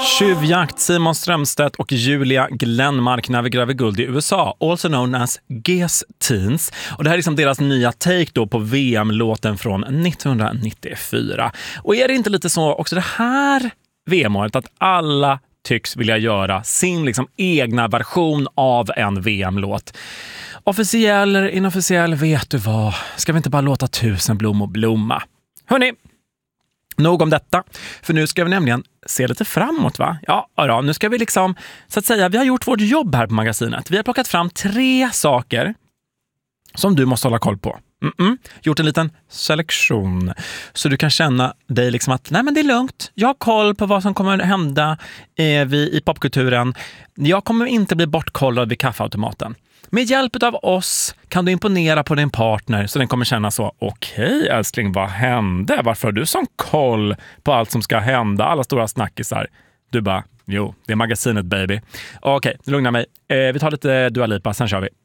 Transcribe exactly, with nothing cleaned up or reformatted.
Tjuvjakt, Simon Strömstedt och Julia Glenmark navigerar guld i U S A, also known as G S Teens. Och det här är liksom deras nya take då på V M-låten från nittonhundranittiofyra. Och är det inte lite så också det här V M-året att alla tycks vilja göra sin liksom egna version av en V M-låt? Officiell eller inofficiell, vet du vad? Ska vi inte bara låta tusen blommor blomma? Hörrni, nog om detta. För nu ska vi nämligen se lite framåt, va? Ja, ja, nu ska vi liksom, så att säga, vi har gjort vårt jobb här på magasinet. Vi har plockat fram tre saker som du måste hålla koll på. Mm-mm. Gjort en liten selektion. Så du kan känna dig liksom att, nej men det är lugnt. Jag har koll på vad som kommer hända eh, vi, i popkulturen. Jag kommer inte bli bortkollad vid kaffeautomaten. Med hjälp av oss kan du imponera på din partner så den kommer känna så, okej älskling, vad hände? Varför har du sån koll på allt som ska hända? Alla stora snackisar. Du bara, jo, det är magasinet baby. Okej, lugna mig. Eh, vi tar lite Dua Lipa, sen kör vi.